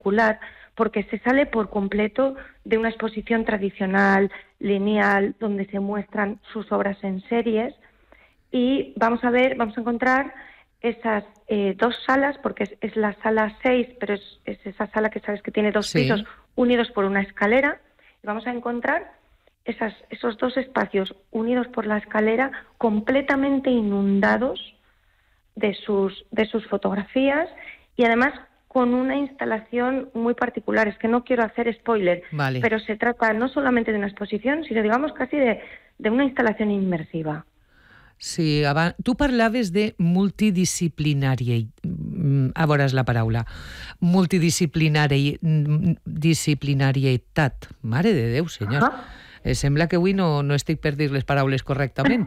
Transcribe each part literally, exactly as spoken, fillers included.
particular, porque se sale por completo de una exposición tradicional, lineal, donde se muestran sus obras en series, y vamos a ver, vamos a encontrar esas eh, dos salas, porque es, es la sala seis, pero es, es esa sala que sabes que tiene dos Sí. pisos unidos por una escalera, y vamos a encontrar esas, esos dos espacios unidos por la escalera completamente inundados de sus, de sus fotografías, y además con una instalación muy particular. Es que no quiero hacer spoiler, Vale. pero se trata no solamente de una exposición, sino digamos casi de, de una instalación inmersiva. Sí, abans, tu parlaves de multidisciplinària, a veure és la paraula, multidisciplinària, disciplinarietat. Mare de Déu, senyor. Ah. Eh, sembla que avui no, no estic per dir les paraules correctament.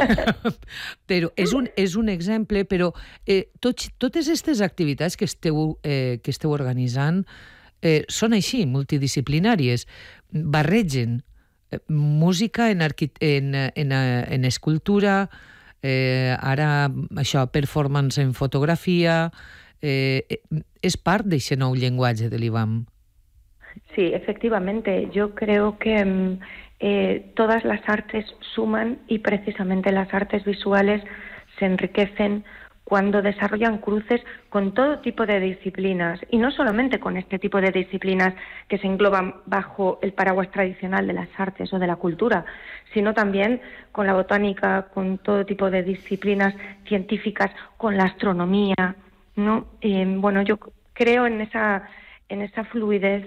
Però és un, és un exemple, però eh, tot, totes aquestes activitats que esteu, eh, que esteu organitzant eh, són així, multidisciplinàries, barregen música en, arqui- en, en, en escultura, eh, ara això, performance en fotografia, eh, és part d'aquest nou llenguatge de l'I B A M. Sí, efectivamente. Yo creo que eh, todas las artes suman, y precisamente las artes visuales se enriquecen cuando desarrollan cruces con todo tipo de disciplinas, y no solamente con este tipo de disciplinas que se engloban bajo el paraguas tradicional de las artes o de la cultura, sino también con la botánica, con todo tipo de disciplinas científicas, con la astronomía, ¿no? Eh, bueno, yo creo en esa, en esa fluidez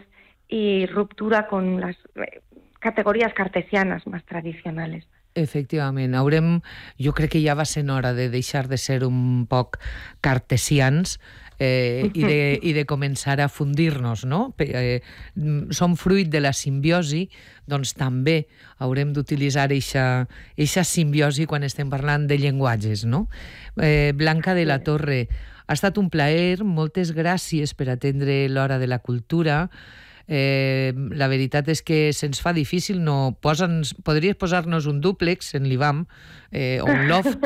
y ruptura con las eh, categories cartesianes més tradicionals. Efectivament, haurem, jo crec que ja va ser hora de deixar de ser un poc cartesians eh, i, de, i de començar a fundir-nos, no? Eh, som fruit de la simbiosi, doncs també haurem d'utilitzar eixa simbiosi quan estem parlant de llenguatges, no? Eh, Blanca de la Torre, ha estat un plaer, moltes gràcies per atendre l'Hora de la Cultura. Eh, la veritat és que se'ns fa difícil, no posa'ns, podries posar-nos un dúplex en l'I B A M eh, o un loft,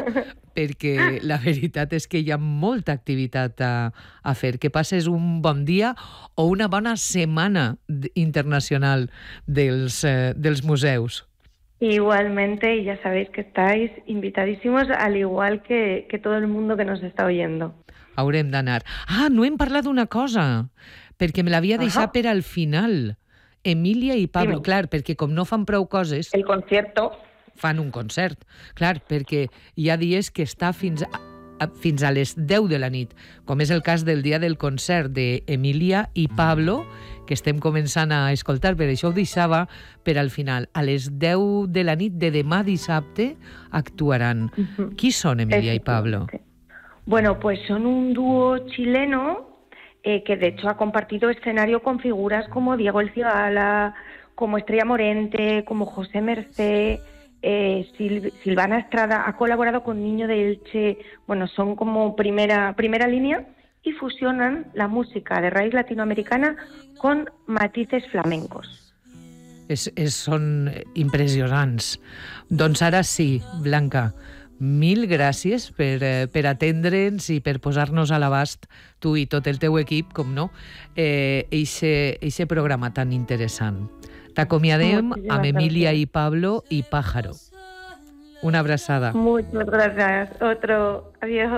perquè la veritat és que hi ha molta activitat a, a fer. Que passes un bon dia o una bona setmana internacional dels, eh, dels museus. Igualmente, y ya sabéis que estáis invitadísimos, al igual que, que todo el mundo que nos está oyendo. Haurem d'anar. Ah, no hem parlat d'una cosa, perquè me l'havia deixat per al final. Emília i Pablo, Dime. clar, perquè com no fan prou coses... El concierto. Fan un concert, clar, perquè hi ha dies que està fins a, a, fins a les deu de la nit, com és el cas del dia del concert d'Emília i Pablo, que estem començant a escoltar, per això ho deixava per al final. A les deu de la nit de demà dissabte actuaran. Uh-huh. Qui són Emília i Pablo? Bueno, pues son un dúo chileno eh, que de hecho ha compartido escenario con figuras como Diego El Cigala, como Estrella Morente, como José Mercé, eh, Sil- Silvana Estrada, ha colaborado con Niño de Elche. Bueno, son como primera, primera línea, y fusionan la música de raíz latinoamericana con matices flamencos. És, és, són impressionants. Doncs ara sí, Blanca, mil gràcies per, eh, per atendre'ns i per posar-nos a l'abast, tu i tot el teu equip, com no, eh, eixe, eixe programa tan interessant. T'acomiadem amb Emília i Pablo i Pájaro. Una abraçada. Muchas gracias. Otro. Adiós.